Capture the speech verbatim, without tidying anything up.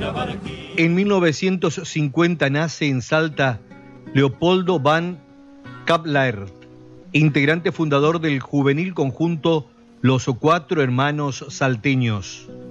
En mil novecientos cincuenta nace en Salta Leopoldo van Cappelaer, integrante fundador del juvenil conjunto Los Cuatro Hermanos Salteños.